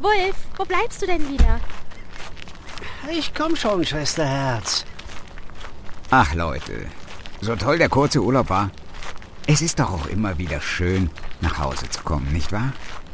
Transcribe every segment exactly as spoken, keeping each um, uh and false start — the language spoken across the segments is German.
Wulf, wo bleibst du denn wieder? Ich komm schon, Schwesterherz. Ach Leute, so toll der kurze Urlaub war. Es ist doch auch immer wieder schön, nach Hause zu kommen, nicht wahr?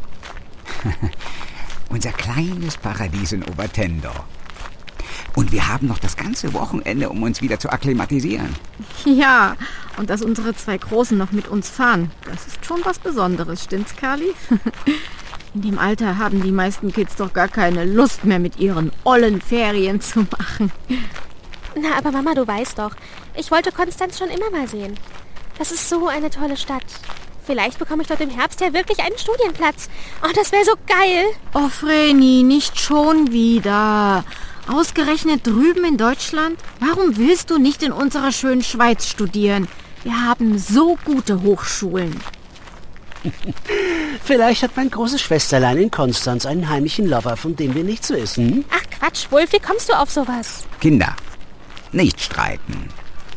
Unser kleines Paradies in Obertendorf. Und wir haben noch das ganze Wochenende, um uns wieder zu akklimatisieren. Ja, und dass unsere zwei Großen noch mit uns fahren, das ist schon was Besonderes, stimmt's, Carly? In dem Alter haben die meisten Kids doch gar keine Lust mehr, mit ihren ollen Ferien zu machen. Na, aber Mama, du weißt doch, ich wollte Konstanz schon immer mal sehen. Das ist so eine tolle Stadt. Vielleicht bekomme ich dort im Herbst ja wirklich einen Studienplatz. Oh, das wäre so geil. Oh, Vreni, nicht schon wieder. Ausgerechnet drüben in Deutschland? Warum willst du nicht in unserer schönen Schweiz studieren? Wir haben so gute Hochschulen. Vielleicht hat mein großes Schwesterlein in Konstanz einen heimlichen Lover, von dem wir nichts wissen. Ach Quatsch, Wulf, wie kommst du auf sowas? Kinder, nicht streiten.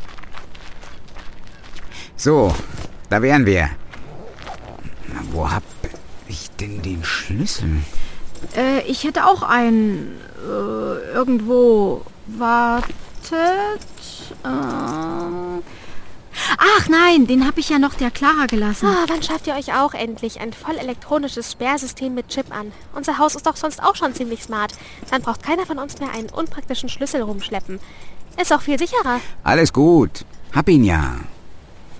So, da wären wir. Wo hab ich denn den Schlüssel? Äh, ich hätte auch einen. Äh, irgendwo. Wartet. Ähm. Ach nein, den habe ich ja noch der Clara gelassen. Oh, wann schafft ihr euch auch endlich ein voll elektronisches Sperrsystem mit Chip an? Unser Haus ist doch sonst auch schon ziemlich smart. Dann braucht keiner von uns mehr einen unpraktischen Schlüssel rumschleppen. Ist auch viel sicherer. Alles gut. Hab ihn ja.